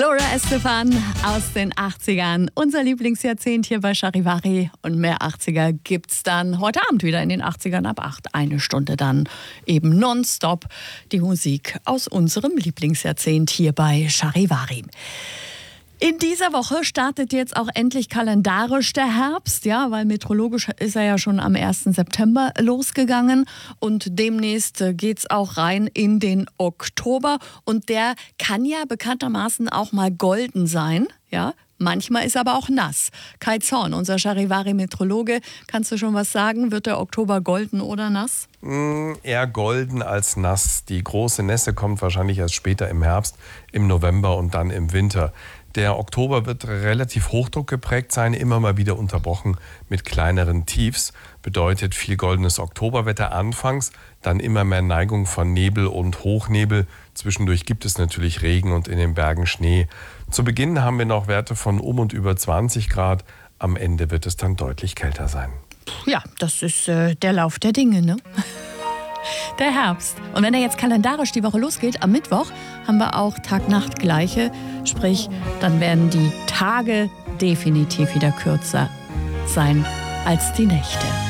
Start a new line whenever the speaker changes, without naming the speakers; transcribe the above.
Gloria Estefan aus den 80ern. Unser Lieblingsjahrzehnt hier bei Charivari. Und mehr 80er gibt's dann heute Abend wieder in den 80ern ab 8. Eine Stunde dann eben nonstop die Musik aus unserem Lieblingsjahrzehnt hier bei Charivari. In dieser Woche startet jetzt auch endlich kalendarisch der Herbst, ja, weil meteorologisch ist er ja schon am 1. September losgegangen und demnächst geht's auch rein in den Oktober und der kann ja bekanntermaßen auch mal golden sein, ja. Manchmal ist aber auch nass. Kai Zorn, unser Charivari-Meteorologe, kannst du schon was sagen? Wird der Oktober golden oder nass?
Eher golden als nass. Die große Nässe kommt wahrscheinlich erst später im Herbst, im November und dann im Winter. Der Oktober wird relativ hochdruckgeprägt sein, immer mal wieder unterbrochen mit kleineren Tiefs. Bedeutet viel goldenes Oktoberwetter anfangs, dann immer mehr Neigung von Nebel und Hochnebel. Zwischendurch gibt es natürlich Regen und in den Bergen Schnee. Zu Beginn haben wir noch Werte von und über 20 Grad. Am Ende wird es dann deutlich kälter sein.
Ja, das ist der Lauf der Dinge, ne? Der Herbst. Und wenn er jetzt kalendarisch die Woche losgeht, am Mittwoch haben wir auch Tag-Nacht-Gleiche. Sprich, dann werden die Tage definitiv wieder kürzer sein als die Nächte.